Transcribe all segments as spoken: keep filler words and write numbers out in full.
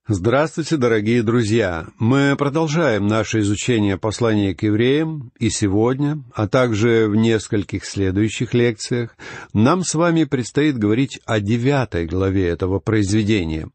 Здравствуйте, дорогие друзья! Мы продолжаем наше изучение послания к евреям, и сегодня, а также в нескольких следующих лекциях, нам с вами предстоит говорить о девятой главе этого произведения.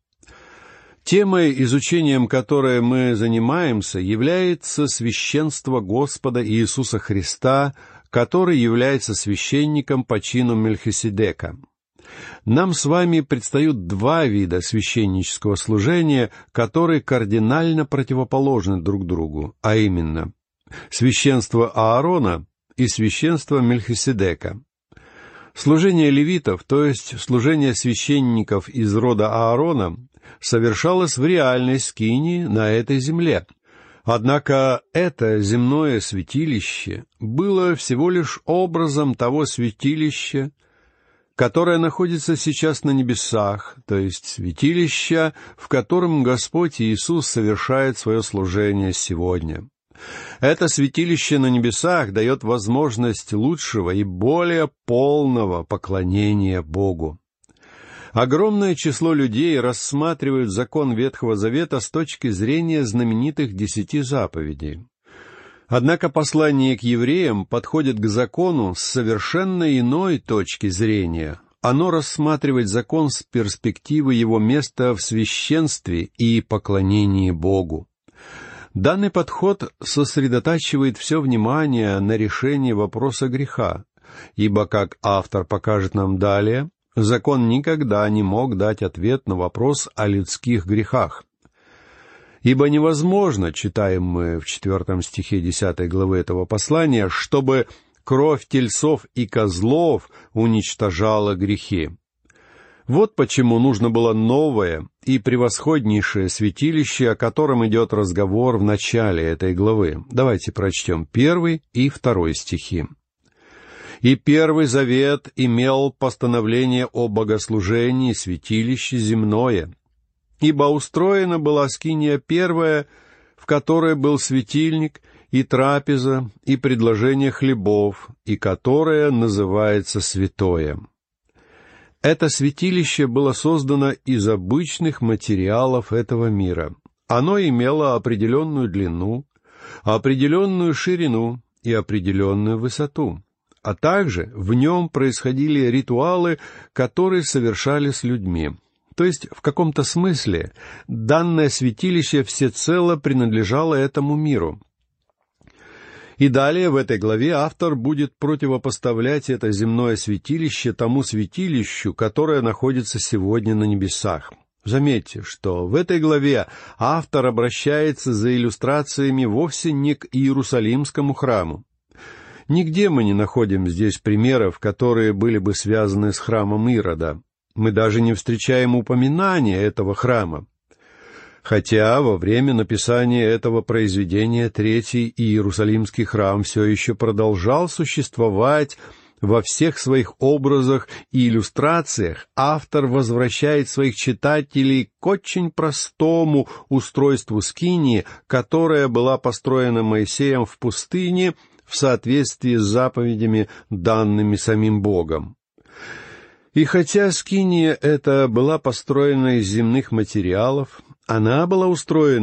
Темой, изучением которой мы занимаемся, является священство Господа Иисуса Христа, который является священником по чину Мельхиседека. Нам с вами предстают два вида священнического служения, которые кардинально противоположны друг другу, а именно священство Аарона и священство Мельхиседека. Служение левитов, то есть служение священников из рода Аарона, совершалось в реальной скинии на этой земле. Однако это земное святилище было всего лишь образом того святилища, которое находится сейчас на небесах, то есть святилище, в котором Господь Иисус совершает свое служение сегодня. Это святилище на небесах дает возможность лучшего и более полного поклонения Богу. Огромное число людей рассматривают закон Ветхого Завета с точки зрения знаменитых десяти заповедей. Однако послание к евреям подходит к закону с совершенно иной точки зрения. Оно рассматривает закон с перспективы его места в священстве и поклонении Богу. Данный подход сосредотачивает все внимание на решении вопроса греха, ибо, как автор покажет нам далее, закон никогда не мог дать ответ на вопрос о людских грехах. «Ибо невозможно, читаем мы в четвертом стихе десятой главы этого послания, чтобы кровь тельцов и козлов уничтожала грехи». Вот почему нужно было новое и превосходнейшее святилище, о котором идет разговор в начале этой главы. Давайте прочтем первый и второй стихи. «И Первый Завет имел постановление о богослужении святилище земное, ибо устроена была скиния первая, в которой был светильник, и трапеза, и предложение хлебов, и которая называется святое. Это святилище было создано из обычных материалов этого мира. Оно имело определенную длину, определенную ширину и определенную высоту, а также в нем происходили ритуалы, которые совершались людьми. То есть, в каком-то смысле, данное святилище всецело принадлежало этому миру. И далее в этой главе автор будет противопоставлять это земное святилище тому святилищу, которое находится сегодня на небесах. Заметьте, что в этой главе автор обращается за иллюстрациями вовсе не к Иерусалимскому храму. Нигде мы не находим здесь примеров, которые были бы связаны с храмом Ирода. Мы даже не встречаем упоминания этого храма. Хотя во время написания этого произведения Третий Иерусалимский храм все еще продолжал существовать во всех своих образах и иллюстрациях, автор возвращает своих читателей к очень простому устройству скинии, которая была построена Моисеем в пустыне в соответствии с заповедями, данными самим Богом. И хотя скиния эта была построена из земных материалов, она была устроена